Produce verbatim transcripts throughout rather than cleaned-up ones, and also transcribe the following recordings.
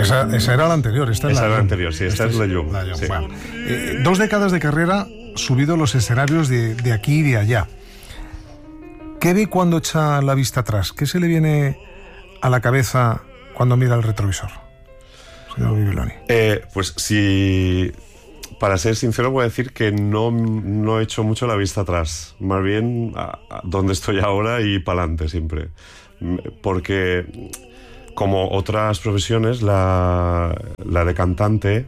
esa, esa era la anterior. Esta esa es la era la Llum. anterior, sí, esta, esta es la Llum. La Llum. Sí. Bueno, eh, dos décadas de carrera, subido los escenarios de, de aquí y de allá. ¿Qué ve cuando echa la vista atrás? ¿Qué se le viene a la cabeza cuando mira el retrovisor, señor Bibiloni? Eh, pues si... Para ser sincero, voy a decir que no, no he hecho mucho la vista atrás. Más bien a, a donde estoy ahora y para adelante siempre. Porque, como otras profesiones, la, la de cantante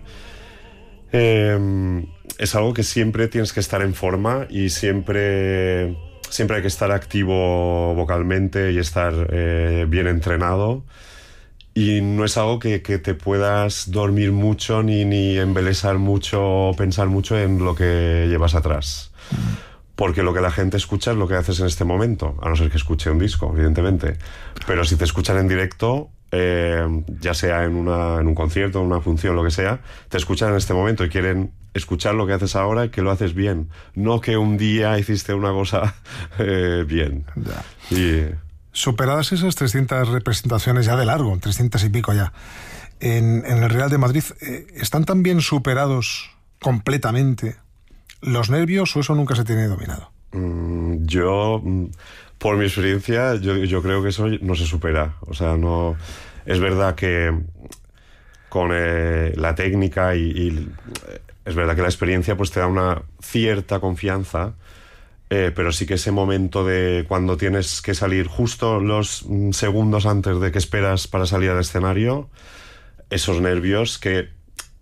eh, es algo que siempre tienes que estar en forma y siempre, siempre hay que estar activo vocalmente y estar eh, bien entrenado. Y no es algo que, que te puedas dormir mucho ni, ni embelesar mucho o pensar mucho en lo que llevas atrás. Porque lo que la gente escucha es lo que haces en este momento, a no ser que escuche un disco, evidentemente. Pero si te escuchan en directo, eh, ya sea en, una, en un concierto, en una función, lo que sea, te escuchan en este momento y quieren escuchar lo que haces ahora y que lo haces bien. No que un día hiciste una cosa eh, bien. Ya. Y... Superadas esas trescientas representaciones ya de largo, trescientas y pico ya, en, en el Real de Madrid, eh, ¿están también superados completamente los nervios o eso nunca se tiene dominado? Mm, yo, por mi experiencia, yo, yo creo que eso no se supera. O sea, no... Es verdad que con eh, la técnica y, y es verdad que la experiencia pues te da una cierta confianza. Eh, pero sí que ese momento de cuando tienes que salir justo los mm, segundos antes de que esperas para salir al escenario, esos nervios que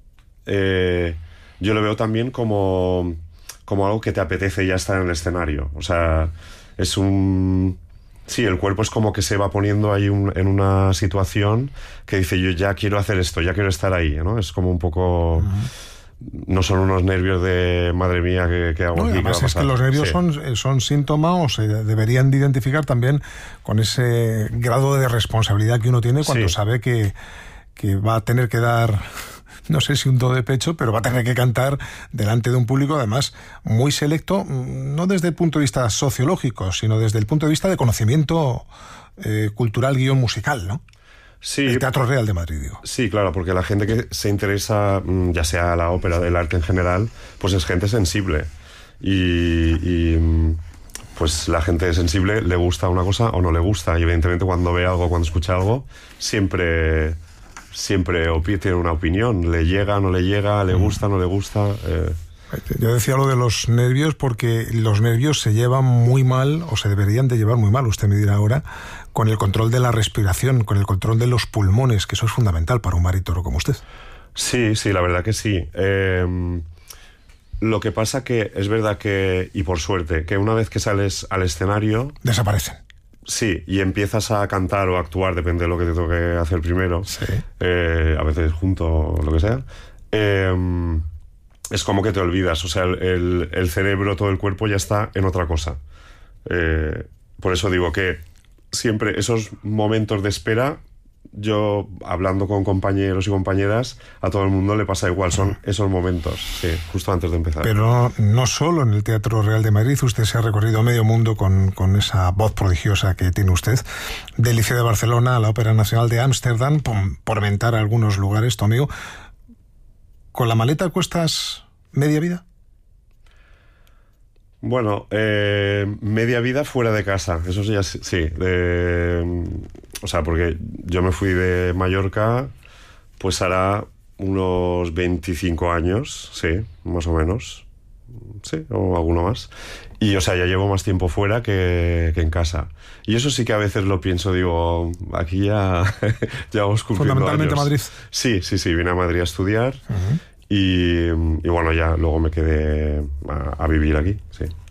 eh, yo lo veo también como, como algo que te apetece ya estar en el escenario. O sea, es un... Sí, el cuerpo es como que se va poniendo ahí un, en una situación que dice yo ya quiero hacer esto, ya quiero estar ahí, ¿no? Es como un poco... Uh-huh. No son unos nervios de madre mía que, que hago no, aquí. Además es que los nervios sí. son, son síntoma o se deberían de identificar también con ese grado de responsabilidad que uno tiene cuando sí. sabe que, que va a tener que dar, no sé si un do de pecho, pero va a tener que cantar delante de un público además muy selecto, no desde el punto de vista sociológico, sino desde el punto de vista de conocimiento eh, cultural guión musical, ¿no? Sí, el Teatro Real de Madrid, digo. Sí, claro, porque la gente que se interesa, ya sea la ópera, el arte en general, pues es gente sensible. Y, y pues la gente sensible le gusta una cosa o no le gusta. Y evidentemente cuando ve algo, cuando escucha algo, siempre, siempre tiene una opinión. Le llega, no le llega, le gusta, no le gusta... Eh. Yo decía lo de los nervios porque los nervios se llevan muy mal, o se deberían de llevar muy mal, usted me dirá ahora, con el control de la respiración, con el control de los pulmones, que eso es fundamental para un barítono como usted. Sí, sí, la verdad que sí. Eh, lo que pasa que es verdad que, y por suerte, que una vez que sales al escenario... Desaparecen. Sí, y empiezas a cantar o a actuar, depende de lo que te toque hacer primero, sí. eh, a veces junto o lo que sea... Eh, es como que te olvidas, o sea, el, el cerebro, todo el cuerpo ya está en otra cosa. Eh, por eso digo que siempre esos momentos de espera, yo hablando con compañeros y compañeras, a todo el mundo le pasa igual, son esos momentos, sí, justo antes de empezar. Pero no solo en el Teatro Real de Madrid, usted se ha recorrido medio mundo con, con esa voz prodigiosa que tiene usted, del Liceo de Barcelona a la Ópera Nacional de Ámsterdam, por, por mentar algunos lugares, tu amigo. ¿Con la maleta cuestas media vida? Bueno, eh, media vida fuera de casa, eso ya sí. De, o sea, porque yo me fui de Mallorca, pues hará unos veinticinco años, sí, más o menos. Sí, o alguno más. Y, o sea, ya llevo más tiempo fuera que, que en casa. Y eso sí que a veces lo pienso, digo, aquí ya, ya vamos cumpliendo Fundamentalmente años. Madrid. Sí, sí, sí, vine a Madrid a estudiar. Uh-huh. Y, y bueno, ya luego me quedé a, a vivir aquí, sí.